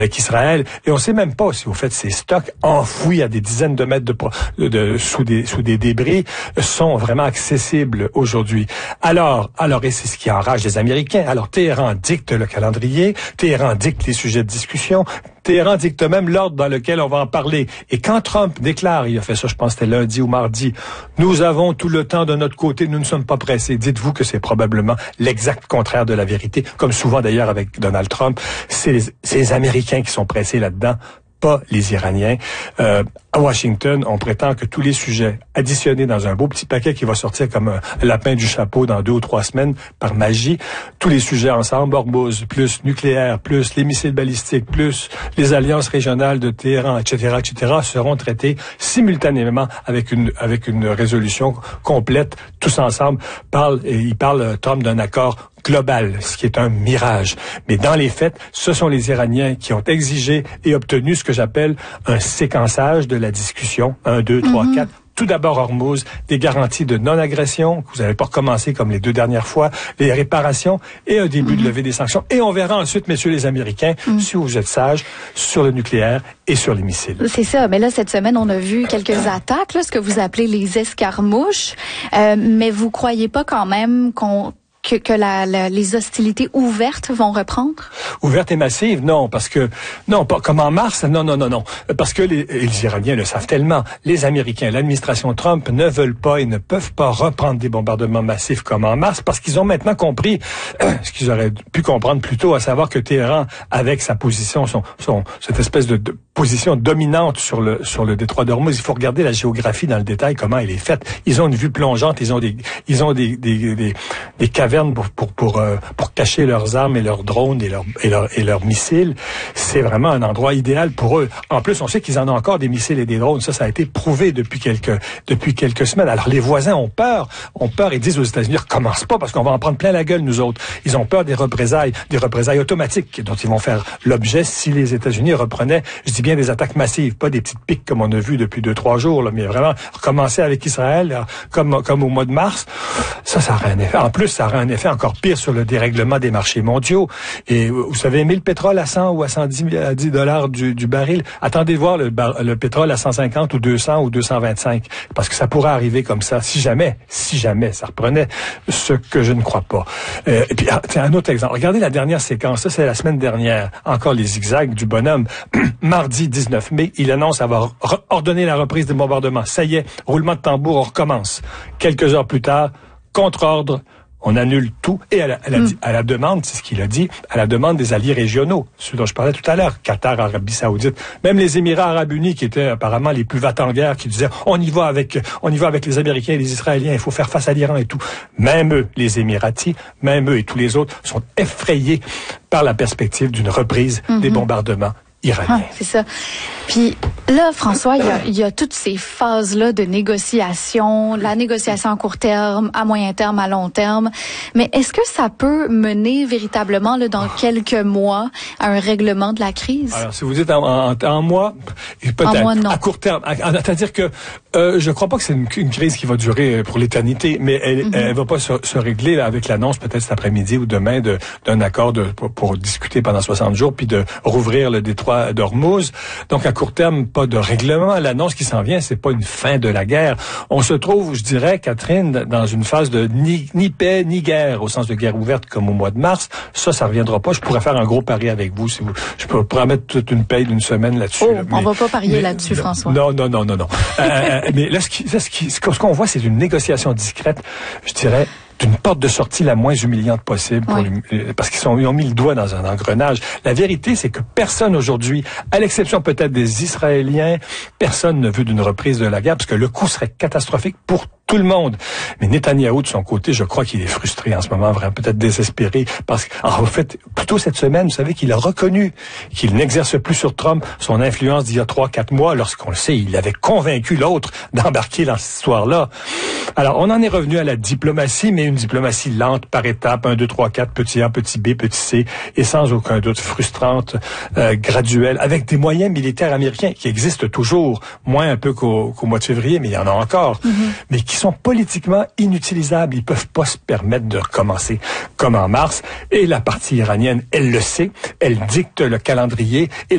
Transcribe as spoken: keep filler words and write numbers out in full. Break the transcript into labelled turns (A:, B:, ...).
A: avec Israël, et on ne sait même pas si au fait ces stocks enfouis à des dizaines de mètres de, de, de sous des sous des débris sont vraiment accessibles aujourd'hui. Alors, alors et c'est ce qui enrage les Américains. Alors Téhéran dicte le calendrier, Téhéran dicte les sujets de discussion, Téhéran dicte même l'ordre dans lequel on va en parler. Et quand Trump déclare, il a fait ça, je pense que c'était lundi ou mardi, nous avons tout le temps de notre côté, nous ne sommes pas pressés. Dites-vous que c'est probablement l'exact contraire de la vérité, comme souvent d'ailleurs avec Donald Trump. C'est les, c'est les Américains qui sont pressés là-dedans, pas les Iraniens. Euh, à Washington, on prétend que tous les sujets additionnés dans un beau petit paquet qui va sortir comme un lapin du chapeau dans deux ou trois semaines par magie, tous les sujets ensemble, Hormuz, plus nucléaire, plus les missiles balistiques, plus les alliances régionales de Téhéran, et cetera, et cetera, seront traités simultanément avec une avec une résolution complète, tous ensemble. Parle, et il parle, Trump, d'un accord global, ce qui est un mirage. Mais dans les faits, ce sont les Iraniens qui ont exigé et obtenu ce que j'appelle un séquençage de la discussion. Un, deux, trois, quatre. Tout d'abord, Hormuz, des garanties de non-agression, que vous n'avez pas recommencé comme les deux dernières fois, les réparations et un début mm-hmm. de levée des sanctions. Et on verra ensuite, messieurs les Américains, mm-hmm. si vous êtes sages, sur le nucléaire et sur les missiles.
B: C'est ça. Mais là, cette semaine, on a vu quelques attaques, là, ce que vous appelez les escarmouches. Euh, mais vous croyez pas quand même qu'on que, que la, la, les hostilités ouvertes vont reprendre?
A: Ouvertes et massives, non, parce que, non, pas comme en mars, non, non, non, non, parce que les, les Iraniens le savent tellement. Les Américains, l'administration Trump ne veulent pas et ne peuvent pas reprendre des bombardements massifs comme en mars, parce qu'ils ont maintenant compris euh, ce qu'ils auraient pu comprendre plus tôt, à savoir que Téhéran, avec sa position, son, son cette espèce de, de position dominante sur le sur le détroit d'Hormuz, il faut regarder la géographie dans le détail, comment elle est faite. Ils ont une vue plongeante, ils ont des ils ont des des des, des cavernes pour pour pour euh, pour cacher leurs armes et leurs drones et leurs et leurs et leurs missiles. C'est vraiment un endroit idéal pour eux. En plus, on sait qu'ils en ont encore des missiles et des drones. Ça, ça a été prouvé depuis quelques depuis quelques semaines. Alors les voisins ont peur, ont peur et disent aux États-Unis, recommence pas parce qu'on va en prendre plein la gueule nous autres. Ils ont peur des représailles, des représailles automatiques dont ils vont faire l'objet si les États-Unis reprenaient, je dis bien des attaques massives, pas des petites piques comme on a vu depuis deux trois jours, là, mais vraiment recommencer avec Israël là, comme comme au mois de mars. Ça, ça aurait un effet. En plus, ça aurait un effet encore pire sur le dérèglement des marchés mondiaux. Et vous savez, aimer le pétrole à cent ou à cent dix dollars du, du baril, attendez de voir le, bar, le pétrole à cent cinquante ou deux cents ou deux cent vingt-cinq, parce que ça pourrait arriver comme ça, si jamais, si jamais ça reprenait, ce que je ne crois pas. Euh, et puis, tiens, un autre exemple. Regardez la dernière séquence, ça c'est la semaine dernière, encore les zigzags du bonhomme. Mardi dix-neuf mai, il annonce avoir ordonné la reprise des bombardements. Ça y est, roulement de tambour, on recommence. Quelques heures plus tard, contre-ordre, on annule tout. Et à la, à la, mm. à la demande, c'est ce qu'il a dit, à la demande des alliés régionaux, ceux dont je parlais tout à l'heure, Qatar, Arabie Saoudite, même les Émirats Arabes Unis, qui étaient apparemment les plus va-t-en en guerre, qui disaient on y va avec, on y va avec les Américains et les Israéliens, il faut faire face à l'Iran et tout. Même eux, les Émiratis, même eux et tous les autres sont effrayés par la perspective d'une reprise mm-hmm. des bombardements iraniens.
B: Ah, c'est ça. Puis là, François, il y a, il y a toutes ces phases-là de négociation, la négociation à court terme, à moyen terme, à long terme. Mais est-ce que ça peut mener véritablement là, dans quelques mois à un règlement de la crise?
A: Alors, si vous dites en, en, en mois, peut-être en mois, non. À court terme. C'est-à-dire que euh, je crois pas que c'est une, une crise qui va durer pour l'éternité, mais elle, mm-hmm. elle va pas se, se régler là, avec l'annonce peut-être cet après-midi ou demain de, d'un accord de, pour, pour discuter pendant soixante jours, puis de rouvrir le détroit d'Hormuz. Donc, à court terme, pas de règlement. L'annonce qui s'en vient, c'est pas une fin de la guerre. On se trouve, je dirais, Catherine, dans une phase de ni, ni paix, ni guerre, au sens de guerre ouverte comme au mois de mars. Ça, ça reviendra pas. Je pourrais faire un gros pari avec vous. Si vous je pourrais mettre toute une paye d'une semaine là-dessus.
B: Oh,
A: là.
B: On
A: mais,
B: va pas parier
A: mais,
B: là-dessus,
A: non,
B: François.
A: Non, non, non, non, non. euh, mais là, ce, qui, ce, qui, ce qu'on voit, c'est une négociation discrète, je dirais, d'une porte de sortie la moins humiliante possible pour
B: oui.
A: lui, parce qu'ils sont, ils ont mis le doigt dans un engrenage. La vérité, c'est que personne aujourd'hui, à l'exception peut-être des Israéliens, personne ne veut d'une reprise de la guerre, parce que le coût serait catastrophique pour tout le monde. Mais Netanyahou, de son côté, je crois qu'il est frustré en ce moment, vraiment peut-être désespéré, parce qu'en fait, plutôt cette semaine, vous savez qu'il a reconnu qu'il n'exerce plus sur Trump son influence d'il y a trois, quatre mois, lorsqu'on le sait, il avait convaincu l'autre d'embarquer dans cette histoire-là. Alors, on en est revenu à la diplomatie, mais une diplomatie lente par étapes, un, deux, trois, quatre, petit A, petit B, petit C, et sans aucun doute frustrante, euh, graduelle, avec des moyens militaires américains qui existent toujours, moins un peu qu'au, qu'au mois de février, mais il y en a encore, mm-hmm. mais qui sont politiquement inutilisables. Ils peuvent pas se permettre de recommencer comme en mars. Et la partie iranienne, elle le sait, elle dicte le calendrier. Et